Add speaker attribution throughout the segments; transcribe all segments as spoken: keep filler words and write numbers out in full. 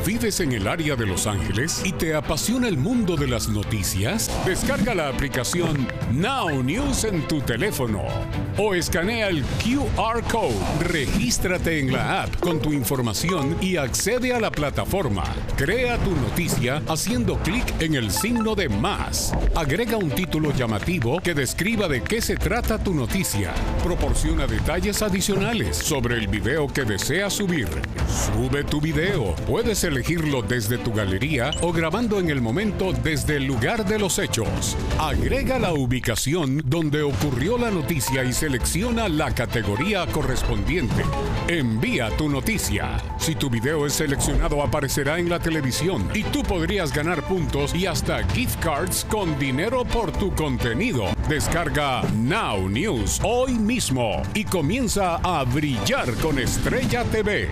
Speaker 1: ¿Vives en el área de Los Ángeles y te apasiona el mundo de las noticias? Descarga la aplicación Now News en tu teléfono o escanea el Q R Code. Regístrate en la app con tu información y accede a la plataforma. Crea tu noticia haciendo clic en el signo de más. Agrega un título llamativo que describa de qué se trata tu noticia. Proporciona detalles adicionales sobre el video que deseas subir. Sube tu video. Puedes elegirlo desde tu galería o grabando en el momento desde el lugar de los hechos. Agrega la ubicación donde ocurrió la noticia y selecciona la categoría correspondiente. Envía tu noticia. Si tu video es seleccionado, aparecerá en la televisión y tú podrías ganar puntos y hasta gift cards con dinero por tu contenido. Descarga Now News hoy mismo y comienza a brillar con Estrella T V.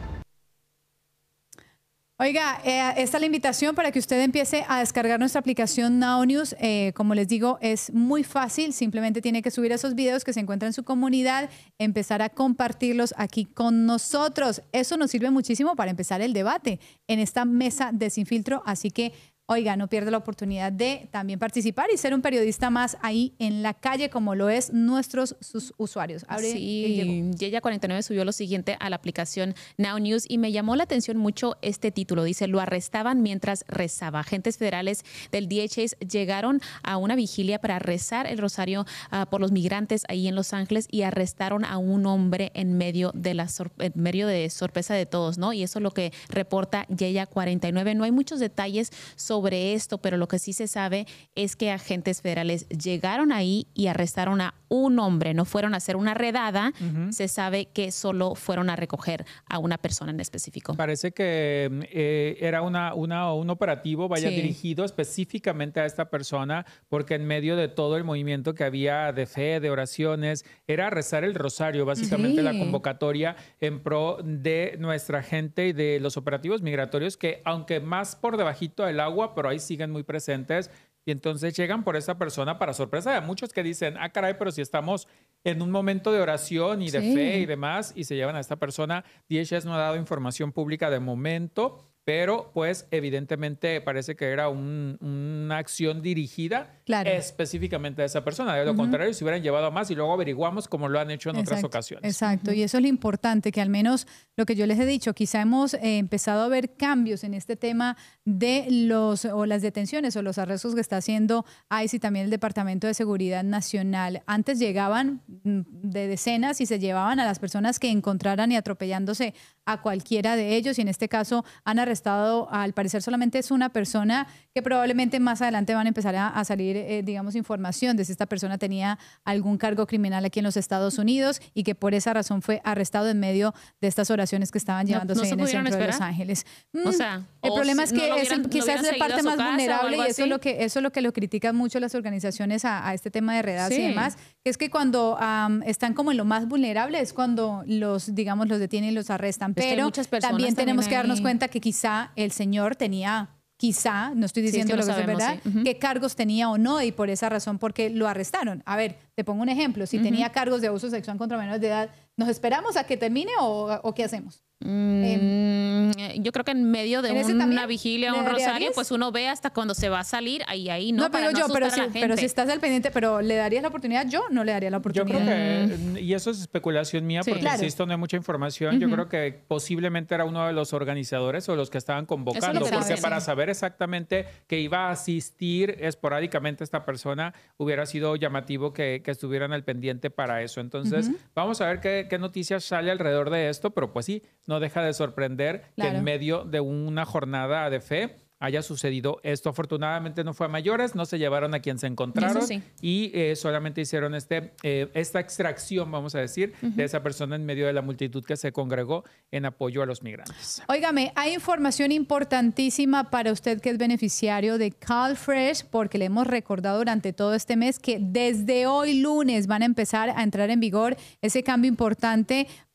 Speaker 2: Oiga, eh, esta es la invitación para que usted empiece a descargar nuestra aplicación Now News. Eh, como les digo, es muy fácil. Simplemente tiene que subir esos videos que se encuentran en su comunidad, empezar a compartirlos aquí con nosotros. Eso nos sirve muchísimo para empezar el debate en esta mesa de Sin Filtro. Así que, oiga, no pierda la oportunidad de también participar y ser un periodista más ahí en la calle, como lo es nuestros sus usuarios. Abre,
Speaker 3: sí, Yeya cuarenta y nueve subió lo siguiente a la aplicación Now News y me llamó la atención mucho este título. Dice, lo arrestaban mientras rezaba. Agentes federales del D H S llegaron a una vigilia para rezar el rosario uh, por los migrantes ahí en Los Ángeles y arrestaron a un hombre en medio de la sor en medio de sorpresa de todos, ¿no? Y eso es lo que reporta Yeya cuarenta y nueve. No hay muchos detalles sobre sobre esto, pero lo que sí se sabe es que agentes federales llegaron ahí y arrestaron a un hombre, no fueron a hacer una redada. Uh-huh. Se sabe que solo fueron a recoger a una persona en específico.
Speaker 4: Parece que eh, era una, una, un operativo vaya sí. dirigido específicamente a esta persona, porque en medio de todo el movimiento que había de fe, de oraciones, era rezar el rosario, básicamente sí. la convocatoria en pro de nuestra gente y de los operativos migratorios que, aunque más por debajito del agua, pero ahí siguen muy presentes y entonces llegan por esa persona para sorpresa de muchos que dicen, ah, caray, pero si estamos en un momento de oración y de sí. fe y demás y se llevan a esta persona. D H S no ha dado información pública de momento, pero pues evidentemente parece que era un, una acción dirigida claro. específicamente a esa persona. De lo uh-huh. contrario, se hubieran llevado a más y luego averiguamos como lo han hecho en
Speaker 2: exacto,
Speaker 4: otras ocasiones.
Speaker 2: Exacto, uh-huh. y eso es lo importante, que al menos lo que yo les he dicho, quizá hemos eh, empezado a ver cambios en este tema de los o las detenciones o los arrestos que está haciendo ICE y también el Departamento de Seguridad Nacional. Antes llegaban de decenas y se llevaban a las personas que encontraran y atropellándose a cualquiera de ellos, y en este caso han arrestado, al parecer solamente es una persona, que probablemente más adelante van a empezar a, a salir, eh, digamos, información de si esta persona tenía algún cargo criminal aquí en los Estados Unidos y que por esa razón fue arrestado en medio de estas oraciones que estaban llevándose no, no en el centro esperar. de Los Ángeles. Mm,
Speaker 3: o sea,
Speaker 2: el problema es que no es,
Speaker 3: hubieran,
Speaker 2: quizás
Speaker 3: no
Speaker 2: es la parte más vulnerable y eso es, lo que, eso es lo que lo critican mucho las organizaciones a, a este tema de redadas sí. y demás, que es que cuando um, están como en lo más vulnerable es cuando los, digamos, los detienen y los arrestan. Pero es que también tenemos también que darnos cuenta que quizá el señor tenía, quizá, no estoy diciendo sí, es que lo, lo que sabemos, es verdad, sí. uh-huh. qué cargos tenía o no y por esa razón porque lo arrestaron. A ver, te pongo un ejemplo. Si uh-huh. tenía cargos de abuso sexual contra menores de edad, ¿nos esperamos a que termine o, o qué hacemos?
Speaker 3: Mm, eh, yo creo que en medio de en una vigilia, un rosario, diez? Pues uno ve hasta cuando se va a salir, ahí, ahí, ¿no?
Speaker 2: No, pero
Speaker 3: para
Speaker 2: yo,
Speaker 3: no
Speaker 2: pero,
Speaker 3: a
Speaker 2: si,
Speaker 3: la gente.
Speaker 2: pero si estás al pendiente, pero ¿le darías la oportunidad? Yo no le daría la oportunidad.
Speaker 4: Yo creo que, y eso es especulación mía, sí. porque claro. insisto, no hay mucha información. Uh-huh. Yo creo que posiblemente era uno de los organizadores o los que estaban convocando, porque saben. para saber exactamente que iba a asistir esporádicamente esta persona, hubiera sido llamativo que, que estuvieran al pendiente para eso. Entonces, uh-huh. vamos a ver qué, qué noticias sale alrededor de esto, pero pues sí, no deja de sorprender Claro. que en medio de una jornada de fe haya sucedido esto. Afortunadamente no fue a mayores, no se llevaron a quien se encontraron sí. y eh, solamente hicieron este, eh, esta extracción, vamos a decir, uh-huh. de esa persona en medio de la multitud que se congregó en apoyo a los migrantes.
Speaker 2: Óigame, hay información importantísima para usted que es beneficiario de CalFresh, porque le hemos recordado durante todo este mes que desde hoy lunes van a empezar a entrar en vigor ese cambio importante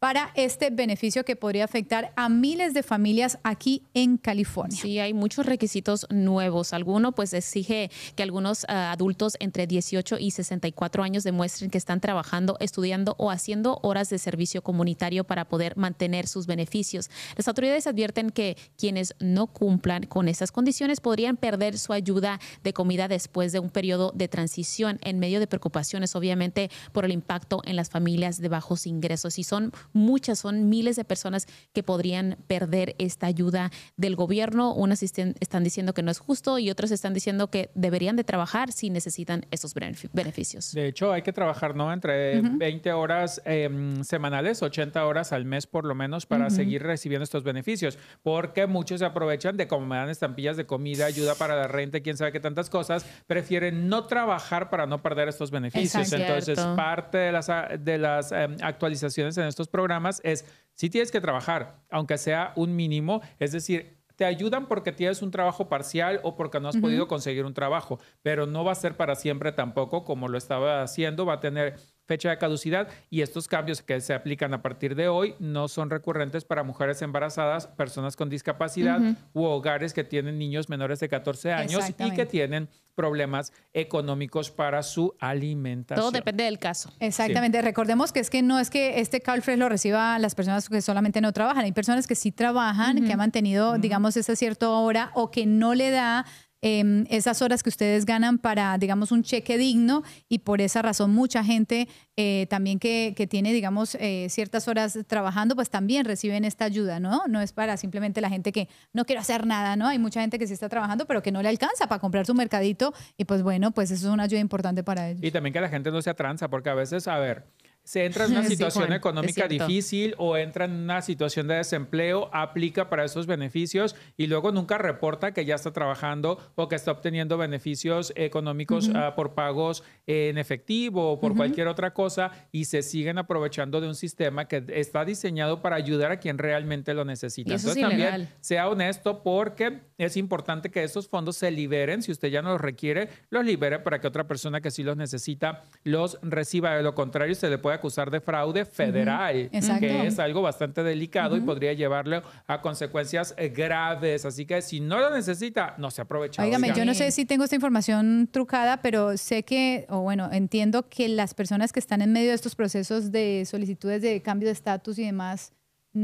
Speaker 2: para este beneficio que podría afectar a miles de familias aquí en California.
Speaker 3: Sí, hay muchos requisitos nuevos. Alguno pues exige que algunos uh, adultos entre dieciocho y sesenta y cuatro años demuestren que están trabajando, estudiando o haciendo horas de servicio comunitario para poder mantener sus beneficios. Las autoridades advierten que quienes no cumplan con esas condiciones podrían perder su ayuda de comida después de un periodo de transición, en medio de preocupaciones, obviamente, por el impacto en las familias de bajos ingresos. Y son muchas, son miles de personas que podrían perder esta ayuda del gobierno. Unas están diciendo que no es justo y otras están diciendo que deberían de trabajar si necesitan esos beneficios.
Speaker 4: De hecho, hay que trabajar, ¿no? Entre uh-huh. veinte horas eh, semanales, ochenta horas al mes por lo menos, para uh-huh. seguir recibiendo estos beneficios, porque muchos se aprovechan de como me dan estampillas de comida, ayuda para la renta, quién sabe qué tantas cosas, prefieren no trabajar para no perder estos beneficios.
Speaker 3: Exacto.
Speaker 4: Entonces, parte de las, de las eh, actualizaciones en estos programas es, si tienes que trabajar, aunque sea un mínimo, es decir, te ayudan porque tienes un trabajo parcial o porque no has uh-huh. podido conseguir un trabajo, pero no va a ser para siempre tampoco como lo estaba haciendo, va a tener fecha de caducidad, y estos cambios que se aplican a partir de hoy no son recurrentes para mujeres embarazadas, personas con discapacidad uh-huh. u hogares que tienen niños menores de catorce años y que tienen problemas económicos para su alimentación.
Speaker 3: Todo depende del caso.
Speaker 2: Exactamente. Sí. Recordemos que es que no es que este CalFresh lo reciba las personas que solamente no trabajan. Hay personas que sí trabajan, uh-huh. que han mantenido, uh-huh. digamos, esa cierta hora o que no le da Eh, esas horas que ustedes ganan para, digamos, un cheque digno, y por esa razón mucha gente eh, también que, que tiene, digamos, eh, ciertas horas trabajando, pues también reciben esta ayuda, ¿no? No es para simplemente la gente que no quiere hacer nada, ¿no? Hay mucha gente que sí está trabajando, pero que no le alcanza para comprar su mercadito, y pues bueno, pues eso es una ayuda importante para ellos.
Speaker 4: Y también que la gente no se atranza, porque a veces, a ver, se entra en una situación sí, Juan, económica difícil o entra en una situación de desempleo, aplica para esos beneficios y luego nunca reporta que ya está trabajando o que está obteniendo beneficios económicos uh-huh. uh, por pagos en efectivo o por uh-huh. cualquier otra cosa, y se siguen aprovechando de un sistema que está diseñado para ayudar a quien realmente lo necesita.
Speaker 3: Y eso
Speaker 4: Entonces
Speaker 3: es
Speaker 4: también sea honesto, porque es importante que estos fondos se liberen. Si usted ya no los requiere, los libere para que otra persona que sí los necesita los reciba. De lo contrario, se le puede acusar de fraude federal, uh-huh. que es algo bastante delicado uh-huh. y podría llevarle a consecuencias graves. Así que si no lo necesita, no se aprovecha.
Speaker 2: Óigame, yo no sé si tengo esta información trucada, pero sé que, o bueno, entiendo que las personas que están en medio de estos procesos de solicitudes de cambio de estatus y demás,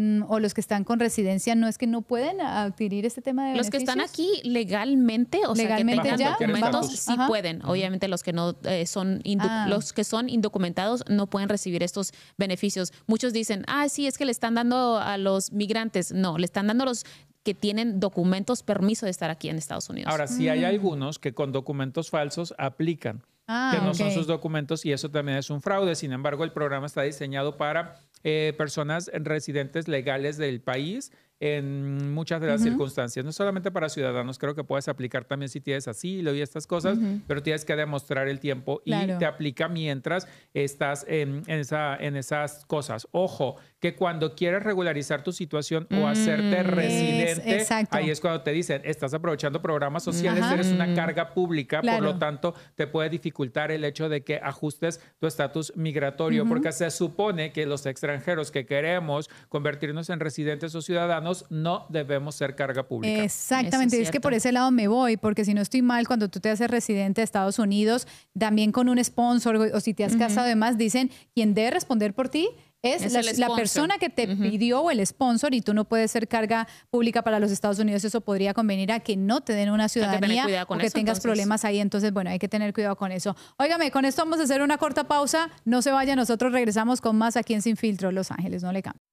Speaker 2: o los que están con residencia, no es que no pueden adquirir este tema de
Speaker 3: los
Speaker 2: beneficios.
Speaker 3: Que están aquí legalmente, o
Speaker 2: legalmente
Speaker 3: sea, que tengan
Speaker 2: ya
Speaker 3: documentos, sí Ajá. pueden. Obviamente los que no eh, son indu- ah. los que son indocumentados no pueden recibir estos beneficios. Muchos dicen, ah, sí, es que le están dando a los migrantes. No, le están dando a los que tienen documentos, permiso de estar aquí en Estados Unidos.
Speaker 4: Ahora, sí
Speaker 2: mm.
Speaker 4: hay algunos que con documentos falsos aplican,
Speaker 2: ah,
Speaker 4: que no
Speaker 2: okay.
Speaker 4: son sus documentos, y eso también es un fraude. Sin embargo, el programa está diseñado para eh, personas residentes legales del país en muchas de las uh-huh. circunstancias, no solamente para ciudadanos. Creo que puedes aplicar también si tienes asilo y estas cosas, uh-huh. pero tienes que demostrar el tiempo claro. y te aplica mientras estás en, en, esa, en esas cosas. Ojo, que cuando quieres regularizar tu situación mm, o hacerte residente,
Speaker 2: es,
Speaker 4: ahí es cuando te dicen, estás aprovechando programas sociales, Ajá. eres una carga pública, claro. por lo tanto, te puede dificultar el hecho de que ajustes tu estatus migratorio, uh-huh. porque se supone que los extranjeros que queremos convertirnos en residentes o ciudadanos no debemos ser carga pública.
Speaker 2: Exactamente, es, es que por ese lado me voy, porque si no estoy mal, cuando tú te haces residente de Estados Unidos, también con un sponsor, o si te has uh-huh. casado, además dicen, quien debe responder por ti es, es la, la persona que te uh-huh. pidió, o el sponsor, y tú no puedes ser carga pública para los Estados Unidos. Eso podría convenir a que no te den una ciudadanía o que
Speaker 3: eso,
Speaker 2: tengas
Speaker 3: entonces.
Speaker 2: problemas ahí. Entonces, bueno, hay que tener cuidado con eso. Óigame, con esto vamos a hacer una corta pausa. No se vaya, nosotros regresamos con más aquí en Sin Filtro, Los Ángeles. No le cambie.